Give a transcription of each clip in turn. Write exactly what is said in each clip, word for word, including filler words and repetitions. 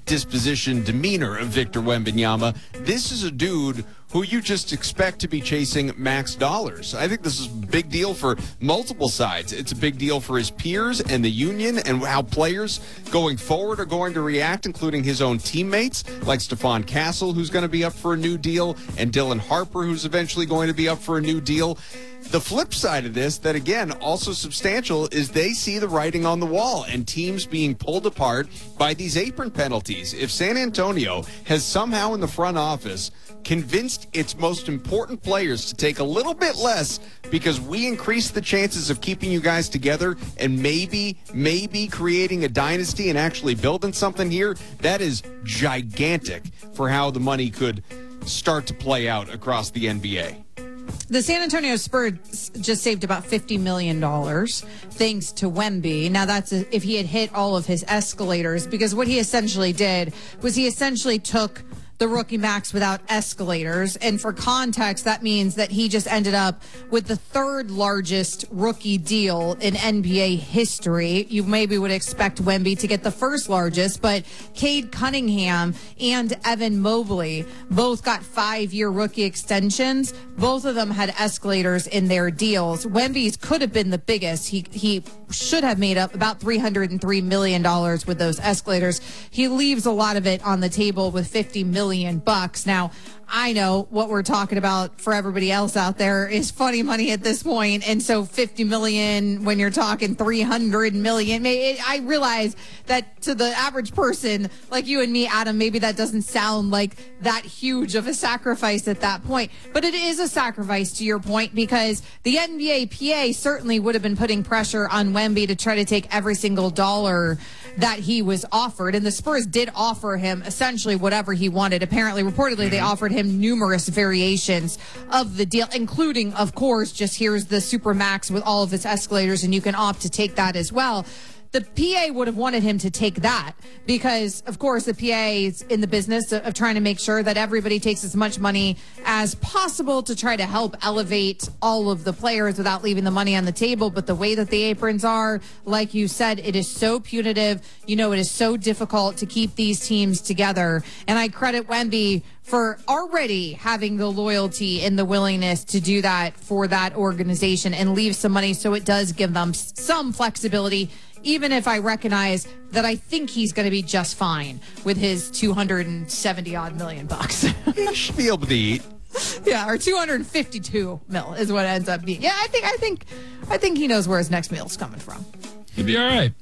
disposition, demeanor of Victor Wembanyama. This is a dude who you just expect to be chasing max dollars. I think this is a big deal for multiple sides. It's a big deal for his peers and the union and how players going forward are going to react, including his own teammates like Stephon Castle, who's going to be up for a new deal, and Dylan Harper, who's eventually going to be up for a new deal. The flip side of this, that again, also substantial, is they see the writing on the wall and teams being pulled apart by these apron penalties. If San Antonio has somehow in the front office convinced its most important players to take a little bit less because we increase the chances of keeping you guys together and maybe, maybe creating a dynasty and actually building something here, that is gigantic for how the money could start to play out across the N B A. The San Antonio Spurs just saved about fifty million dollars thanks to Wemby. Now, that's a, if he had hit all of his escalators, because what he essentially did was he essentially took the rookie max without escalators. And for context, that means that he just ended up with the third largest rookie deal in N B A history. You maybe would expect Wemby to get the first largest, but Cade Cunningham and Evan Mobley both got five-year rookie extensions. Both of them had escalators in their deals. Wemby's could have been the biggest. He he should have made up about three hundred three million dollars with those escalators. He leaves a lot of it on the table with fifty million bucks. Now, I know what we're talking about for everybody else out there is funny money at this point. And so fifty million when you're talking three hundred million, I realize that to the average person like you and me, Adam, maybe that doesn't sound like that huge of a sacrifice at that point, but it is a sacrifice to your point, because the N B A P A certainly would have been putting pressure on Wemby to try to take every single dollar that he was offered. And the Spurs did offer him essentially whatever he wanted. Apparently, reportedly, they offered him numerous variations of the deal, including, of course, just here's the Supermax with all of its escalators, and you can opt to take that as well. The P A would have wanted him to take that because, of course, the P A is in the business of, of trying to make sure that everybody takes as much money as possible to try to help elevate all of the players without leaving the money on the table. But the way that the aprons are, like you said, it is so punitive. You know, it is so difficult to keep these teams together. And I credit Wemby for already having the loyalty and the willingness to do that for that organization and leave some money so it does give them some flexibility, even if I recognize that I think he's going to be just fine with his two hundred seventy odd million bucks. He should be able to eat. Yeah, or two hundred fifty-two mil is what it ends up being. Yeah, I think, I think, I think he knows where his next meal's coming from. He'll be all right.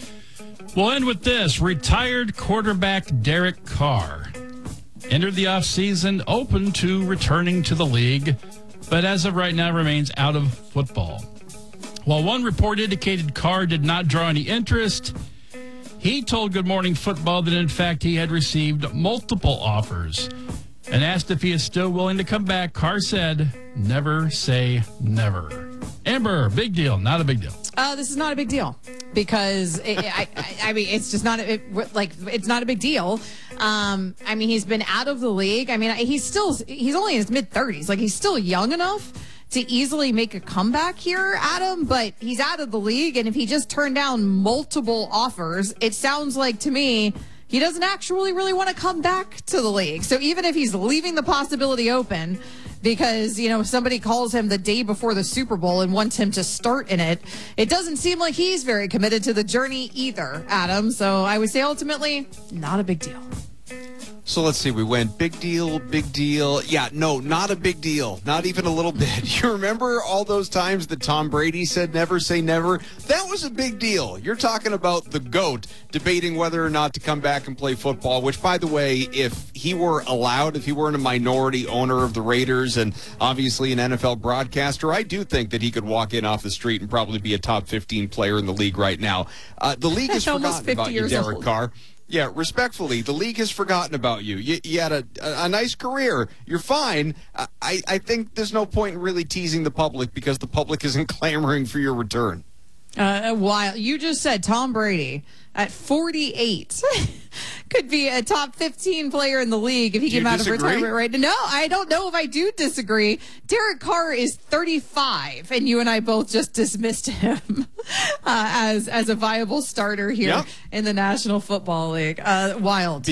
We'll end with this. Retired quarterback Derek Carr entered the offseason open to returning to the league, but as of right now remains out of football. While one report indicated Carr did not draw any interest, he told Good Morning Football that, in fact, he had received multiple offers. And asked if he is still willing to come back, Carr said, never say never. Amber, big deal, not a big deal. Uh, this is not a big deal because it, I, I, I mean, it's just not a, it, like it's not a big deal. Um, I mean, he's been out of the league. I mean, he's still he's only in his mid thirties. Like, he's still young enough to easily make a comeback here, Adam. But he's out of the league, and if he just turned down multiple offers, it sounds like to me he doesn't actually really want to come back to the league. So even if he's leaving the possibility open, because, you know, somebody calls him the day before the Super Bowl and wants him to start in it, it doesn't seem like he's very committed to the journey either, Adam. So I would say ultimately, not a big deal. So let's see, we went big deal, big deal. Yeah, no, not a big deal. Not even a little bit. You remember all those times that Tom Brady said never say never? That was a big deal. You're talking about the GOAT debating whether or not to come back and play football, which, by the way, if he were allowed, if he weren't a minority owner of the Raiders and obviously an N F L broadcaster, I do think that he could walk in off the street and probably be a top fifteen player in the league right now. Uh, the league has forgotten about you, Derek old. Carr. Yeah, respectfully, the league has forgotten about you. You, you had a, a, a nice career. You're fine. I, I think there's no point in really teasing the public because the public isn't clamoring for your return. Uh, while you just said Tom Brady at forty-eight could be a top fifteen player in the league if he do came out disagree? of retirement right now. No, I don't know if I do disagree. Derek Carr is thirty-five, and you and I both just dismissed him uh, as as a viable starter here yep. in the National Football League. Uh, wild.